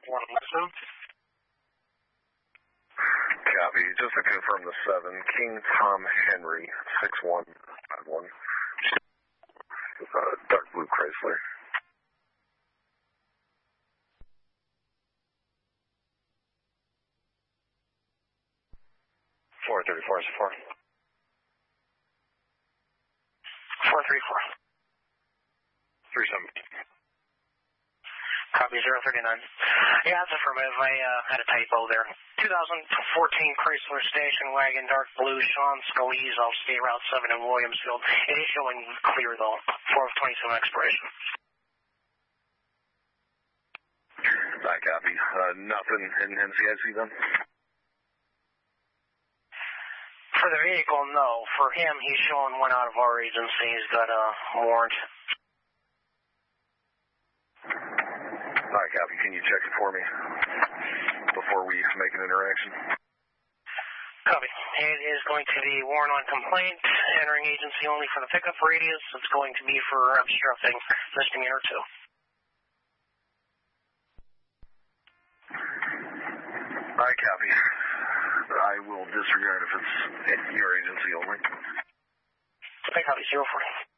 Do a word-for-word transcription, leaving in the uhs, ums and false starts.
one listen. Copy. Just to confirm the seven, King Tom Henry, six one five one. Uh, dark blue Chrysler. four thirty-four is four. four three four. three seventeen. Copy zero thirty-nine. Yeah, that's affirmative. I uh, had a typo there. two thousand fourteen Chrysler station wagon, dark blue, Sean Scalise off State Route seven in Williamsfield. It is showing clear, though. four of twenty-seven expiration. I copy. Uh, nothing in N C I C then? For the vehicle, no. For him, he's showing one out of our agency. He's got a warrant. All right, copy. Can you check it for me before we make an interaction? Copy. It is going to be warrant on complaint, entering agency only for the pickup radius. It's going to be for obstructing misdemeanor two. I copy. I will disregard if it's your agency only. I copy zero four.